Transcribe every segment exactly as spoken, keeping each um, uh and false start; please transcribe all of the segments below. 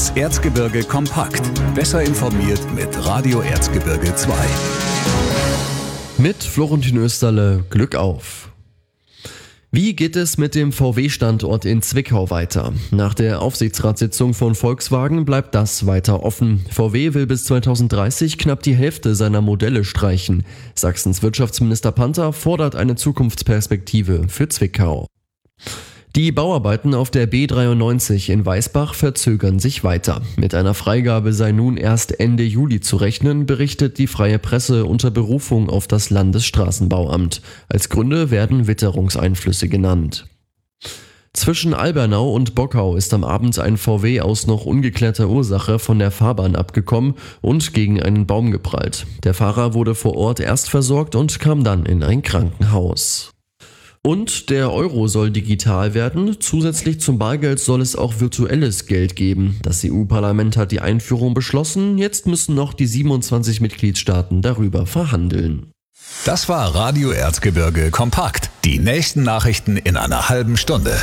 Das Erzgebirge kompakt. Besser informiert mit Radio Erzgebirge zwei. Mit Florentin Österle, Glück auf! Wie geht es mit dem V W-Standort in Zwickau weiter? Nach der Aufsichtsratssitzung von Volkswagen bleibt das weiter offen. V W will bis zweitausenddreißig knapp die Hälfte seiner Modelle streichen. Sachsens Wirtschaftsminister Panther fordert eine Zukunftsperspektive für Zwickau. Die Bauarbeiten auf der B dreiundneunzig in Weißbach verzögern sich weiter. Mit einer Freigabe sei nun erst Ende Juli zu rechnen, berichtet die Freie Presse unter Berufung auf das Landesstraßenbauamt. Als Gründe werden Witterungseinflüsse genannt. Zwischen Albernau und Bockau ist am Abend ein V W aus noch ungeklärter Ursache von der Fahrbahn abgekommen und gegen einen Baum geprallt. Der Fahrer wurde vor Ort erst versorgt und kam dann in ein Krankenhaus. Und der Euro soll digital werden. Zusätzlich zum Bargeld soll es auch virtuelles Geld geben. Das E U-Parlament hat die Einführung beschlossen. Jetzt müssen noch die siebenundzwanzig Mitgliedstaaten darüber verhandeln. Das war Radio Erzgebirge kompakt. Die nächsten Nachrichten in einer halben Stunde.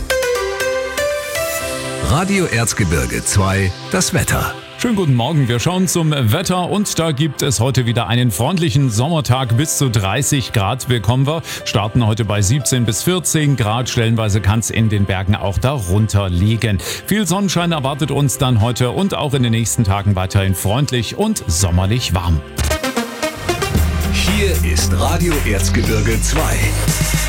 Radio Erzgebirge zwei, das Wetter. Schönen guten Morgen, wir schauen zum Wetter und da gibt es heute wieder einen freundlichen Sommertag. Bis zu dreißig Grad bekommen wir. Starten heute bei siebzehn bis vierzehn Grad. Stellenweise kann es in den Bergen auch darunter liegen. Viel Sonnenschein erwartet uns dann heute und auch in den nächsten Tagen weiterhin freundlich und sommerlich warm. Hier ist Radio Erzgebirge zwei.